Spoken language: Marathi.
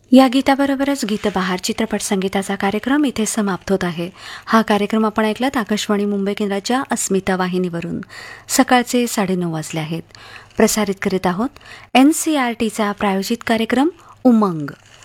या गीताबरोबरच गीतबहार चित्रपट संगीताचा कार्यक्रम इथे समाप्त होत आहे. हा कार्यक्रम आपण ऐकलात आकाशवाणी मुंबई केंद्राच्या अस्मिता वाहिनीवरून. सकाळचे 9:30 वाजले आहेत. प्रसारित करीत आहोत NCERTचा प्रायोजित कार्यक्रम उमंग.